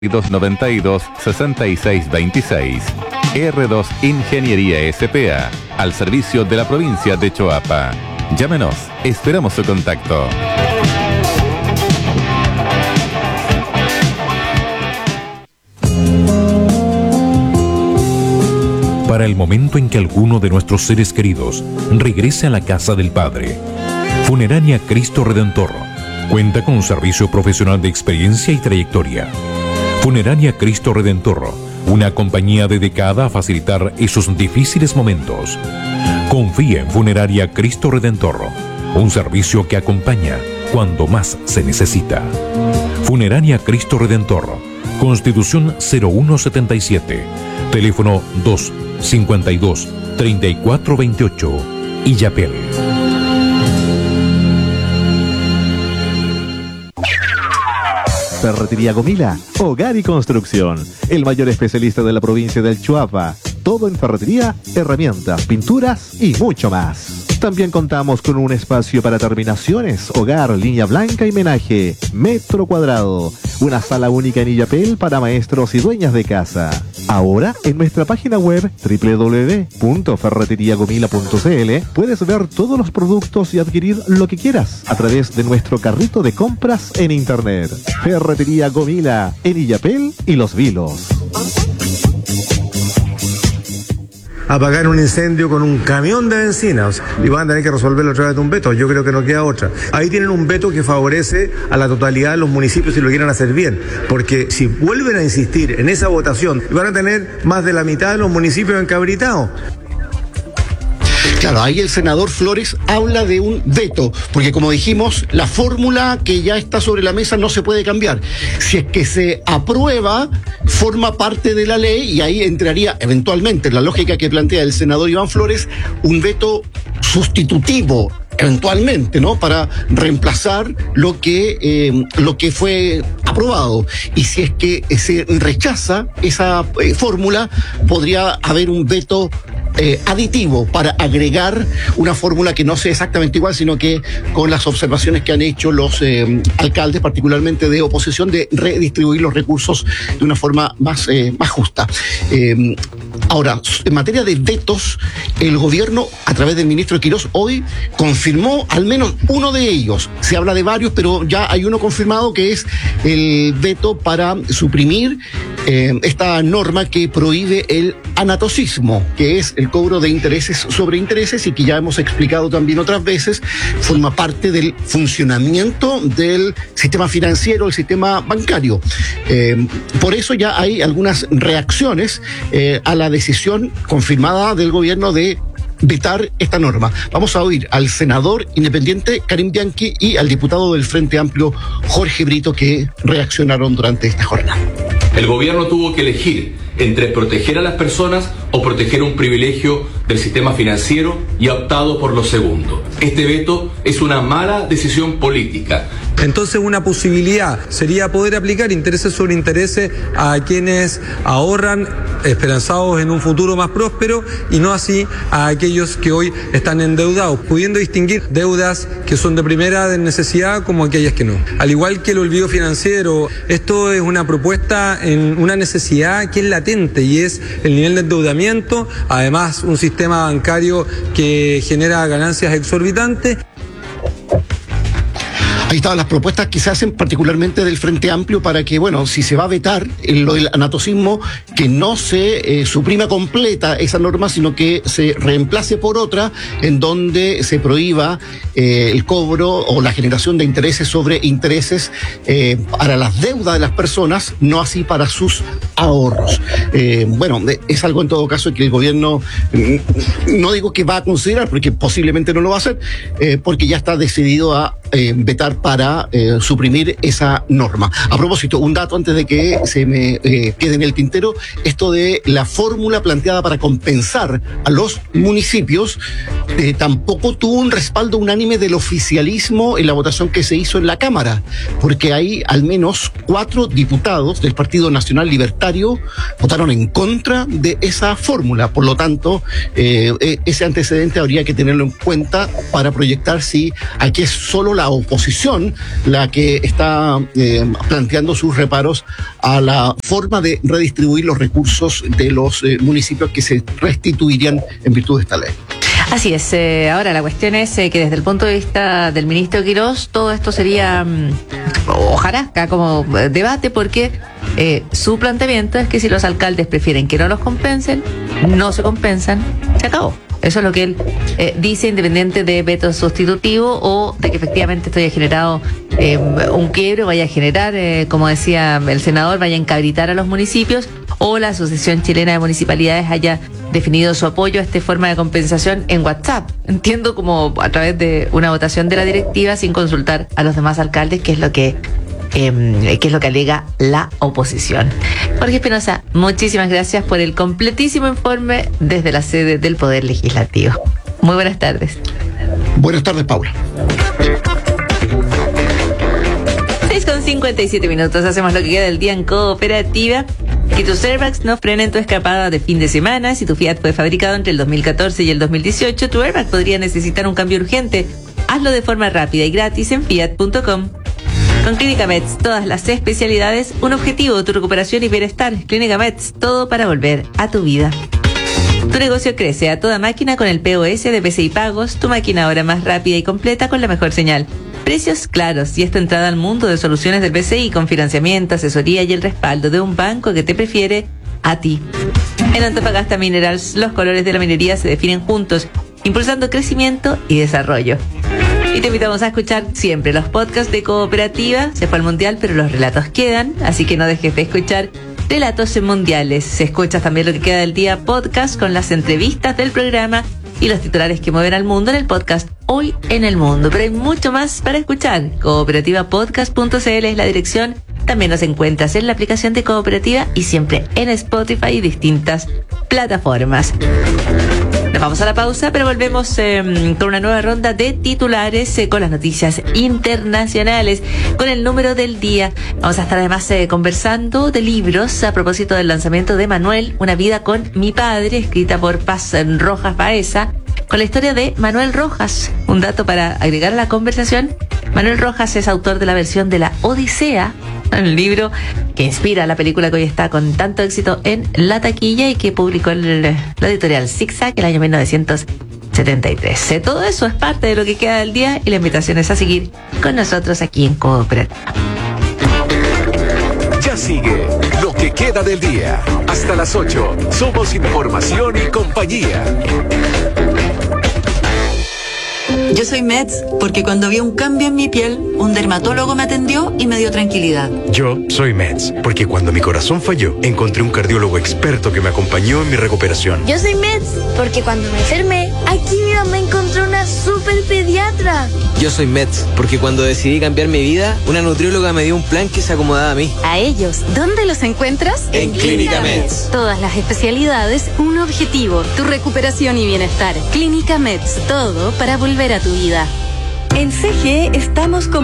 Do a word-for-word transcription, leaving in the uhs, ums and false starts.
dos noventa y dos, sesenta y seis veintiséis. R dos Ingeniería S P A, al servicio de la provincia de Choapa. Llámenos, esperamos su contacto. Para el momento en que alguno de nuestros seres queridos regrese a la casa del Padre, Funeraria Cristo Redentor cuenta con un servicio profesional de experiencia y trayectoria. Funeraria Cristo Redentor, una compañía dedicada a facilitar esos difíciles momentos. Confía en Funeraria Cristo Redentor, un servicio que acompaña cuando más se necesita. Funeraria Cristo Redentor, Constitución cero uno setenta y siete, teléfono dos cincuenta y dos, treinta y cuatro veintiocho, Illapel. Ferretería Gomila, hogar y construcción. El mayor especialista de la provincia del Choapa. Todo en ferretería, herramientas, pinturas y mucho más. También contamos con un espacio para terminaciones, hogar, línea blanca y menaje, metro cuadrado. Una sala única en Illapel para maestros y dueñas de casa. Ahora, en nuestra página web doble u doble u doble u punto ferretería gomila punto c l puedes ver todos los productos y adquirir lo que quieras a través de nuestro carrito de compras en internet. Ferretería Gomila, en Illapel y Los Vilos. Apagar un incendio con un camión de benzina, o sea, y van a tener que resolverlo a través de un veto. Yo creo que no queda otra. Ahí tienen un veto que favorece a la totalidad de los municipios si lo quieren hacer bien, porque si vuelven a insistir en esa votación, van a tener más de la mitad de los municipios encabritados. Claro, ahí el senador Flores habla de un veto, porque como dijimos, la fórmula que ya está sobre la mesa no se puede cambiar. Si es que se aprueba, forma parte de la ley y ahí entraría eventualmente, en la lógica que plantea el senador Iván Flores, un veto sustitutivo, eventualmente, ¿no? Para reemplazar lo que, eh, lo que fue aprobado. Y si es que se rechaza esa eh, fórmula, podría haber un veto Eh, aditivo para agregar una fórmula que no sea exactamente igual, sino que con las observaciones que han hecho los eh, alcaldes, particularmente de oposición, de redistribuir los recursos de una forma más, eh, más justa. Eh, ahora, en materia de vetos, el gobierno, a través del ministro Quirós, hoy confirmó al menos uno de ellos. Se habla de varios, pero ya hay uno confirmado, que es el veto para suprimir eh, esta norma que prohíbe el anatocismo, que es el cobro de intereses sobre intereses y que ya hemos explicado también otras veces, forma parte del funcionamiento del sistema financiero, el sistema bancario. Eh, por eso ya hay algunas reacciones eh, a la decisión confirmada del gobierno de vetar esta norma. Vamos a oír al senador independiente Karim Bianchi y al diputado del Frente Amplio Jorge Brito, que reaccionaron durante esta jornada. El gobierno tuvo que elegir entre proteger a las personas o proteger un privilegio del sistema financiero y ha optado por lo segundo. Este veto es una mala decisión política. Entonces una posibilidad sería poder aplicar intereses sobre intereses a quienes ahorran esperanzados en un futuro más próspero y no así a aquellos que hoy están endeudados, pudiendo distinguir deudas que son de primera necesidad como aquellas que no. Al igual que el olvido financiero, esto es una propuesta en una necesidad que es latente y es el nivel de endeudamiento, además un sistema bancario que genera ganancias exorbitantes. Ahí estaban las propuestas que se hacen particularmente del Frente Amplio para que, bueno, si se va a vetar lo del anatocismo, que no se eh, suprima completa esa norma, sino que se reemplace por otra en donde se prohíba eh, el cobro o la generación de intereses sobre intereses eh, para las deudas de las personas, no así para sus ahorros. Eh, bueno, es algo en todo caso que el gobierno, no digo que va a considerar, porque posiblemente no lo va a hacer, eh, porque ya está decidido a eh, vetar para eh, suprimir esa norma. A propósito, un dato antes de que se me eh, quede en el tintero, esto de la fórmula planteada para compensar a los municipios, eh, tampoco tuvo un respaldo unánime del oficialismo en la votación que se hizo en la Cámara, porque hay al menos cuatro diputados del Partido Nacional Libertario parlamentarios votaron en contra de esa fórmula. Por lo tanto, eh, ese antecedente habría que tenerlo en cuenta para proyectar si aquí es solo la oposición la que está eh, planteando sus reparos a la forma de redistribuir los recursos de los eh, municipios que se restituirían en virtud de esta ley. Así es. Eh, ahora la cuestión es eh, que desde el punto de vista del ministro Quirós, todo esto sería mmm, hojarasca como debate, porque eh, su planteamiento es que si los alcaldes prefieren que no los compensen, no se compensan, se acabó. Eso es lo que él eh, dice, independiente de veto sustitutivo o de que efectivamente esto haya generado eh, un quiebre, vaya a generar, eh, como decía el senador, vaya a encabritar a los municipios, o la Asociación Chilena de Municipalidades haya definido su apoyo a esta forma de compensación en WhatsApp. Entiendo como a través de una votación de la directiva sin consultar a los demás alcaldes, que es lo que Eh, que es lo que alega la oposición. Jorge Espinosa, muchísimas gracias por el completísimo informe desde la sede del Poder Legislativo. Muy buenas tardes. Buenas tardes, Paula. seis con cincuenta y siete minutos, hacemos lo que queda del día en Cooperativa. Que tus airbags no frenen tu escapada de fin de semana. Si tu Fiat fue fabricado entre el dos mil catorce y el dos mil dieciocho, tu airbag podría necesitar un cambio urgente. Hazlo de forma rápida y gratis en fiat punto com. Con Clínica Meds, todas las especialidades, un objetivo, tu recuperación y bienestar. Clínica Meds, todo para volver a tu vida. Tu negocio crece a toda máquina con el P O S de P C I Pagos, tu máquina ahora más rápida y completa con la mejor señal. Precios claros y esta entrada al mundo de soluciones del P C I con financiamiento, asesoría y el respaldo de un banco que te prefiere a ti. En Antofagasta Minerals, los colores de la minería se definen juntos, impulsando crecimiento y desarrollo. Y te invitamos a escuchar siempre los podcasts de Cooperativa. Se fue al Mundial, pero los relatos quedan, así que no dejes de escuchar Relatos en Mundiales. Se escucha también lo que queda del día podcast con las entrevistas del programa y los titulares que mueven al mundo en el podcast Hoy en el Mundo. Pero hay mucho más para escuchar. cooperativa podcast punto c l es la dirección. También nos encuentras en la aplicación de Cooperativa y siempre en Spotify y distintas plataformas. Nos vamos a la pausa, pero volvemos eh, con una nueva ronda de titulares eh, con las noticias internacionales, con el número del día. Vamos a estar además eh, conversando de libros a propósito del lanzamiento de Manuel, Una vida con mi padre, escrita por Paz Rojas Baeza, con la historia de Manuel Rojas. Un dato para agregar a la conversación: Manuel Rojas es autor de la versión de la Odisea, el libro que inspira la película que hoy está con tanto éxito en la taquilla y que publicó el, la editorial Zigzag el año mil novecientos setenta y tres. Todo eso es parte de lo que queda del día y la invitación es a seguir con nosotros aquí en Cooperativa. Ya sigue lo que queda del día. Hasta las ocho. Somos información y compañía. Yo soy Meds porque cuando vi un cambio en mi piel, un dermatólogo me atendió y me dio tranquilidad. Yo soy Meds porque cuando mi corazón falló, encontré un cardiólogo experto que me acompañó en mi recuperación. Yo soy Meds porque cuando me enfermé, aquí mi mamá encontró una super pediatra. Yo soy Meds porque cuando decidí cambiar mi vida, una nutrióloga me dio un plan que se acomodaba a mí. A ellos, ¿dónde los encuentras? En Clínica Meds. Todas las especialidades, un objetivo, tu recuperación y bienestar. Clínica Meds, todo para volver a tu vida. En C G E estamos con